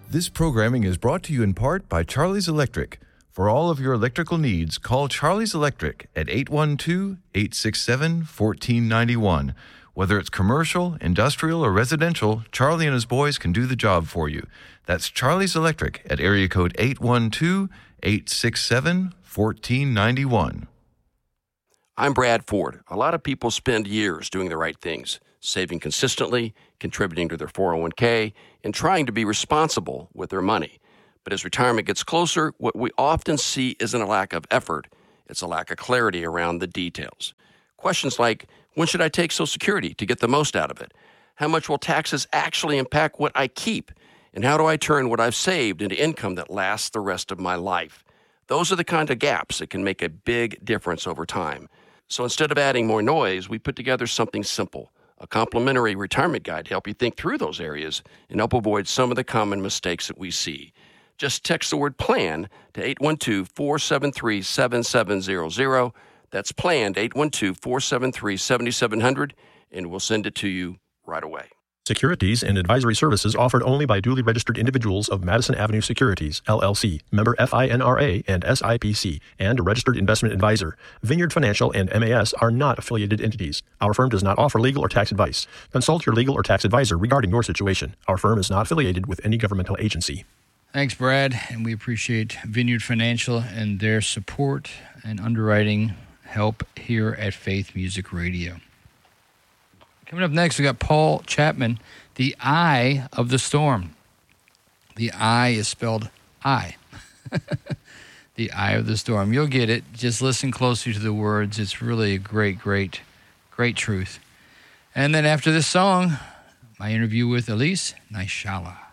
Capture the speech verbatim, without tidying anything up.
This programming is brought to you in part by Charlie's Electric. For all of your electrical needs, call Charlie's Electric at eight one two, eight six seven, one four nine one. Whether it's commercial, industrial, or residential, Charlie and his boys can do the job for you. That's Charlie's Electric at area code eight one two, eight six seven, one four nine one. I'm Brad Ford. A lot of people spend years doing the right things, saving consistently, contributing to their four oh one k, and trying to be responsible with their money. But as retirement gets closer, what we often see isn't a lack of effort, it's a lack of clarity around the details. Questions like, when should I take Social Security to get the most out of it? How much will taxes actually impact what I keep? And how do I turn what I've saved into income that lasts the rest of my life? Those are the kind of gaps that can make a big difference over time. So instead of adding more noise, we put together something simple, a complimentary retirement guide to help you think through those areas and help avoid some of the common mistakes that we see. Just text the word PLAN to eight one two, four seven three, seven seven zero zero. That's PLAN to eight one two, four seven three, seven seven zero zero, and we'll send it to you right away. Securities and advisory services offered only by duly registered individuals of Madison Avenue Securities, L L C, member FINRA and S I P C, and a registered investment advisor. Vineyard Financial and M A S are not affiliated entities. Our firm does not offer legal or tax advice. Consult your legal or tax advisor regarding your situation. Our firm is not affiliated with any governmental agency. Thanks, Brad, and we appreciate Vineyard Financial and their support and underwriting help here at Faith Music Radio. Coming up next, we got Paul Chapman, The Eye of the Storm. The eye is spelled I. The Eye of the Storm. You'll get it. Just listen closely to the words. It's really a great, great, great truth. And then after this song, my interview with Elise Naishala.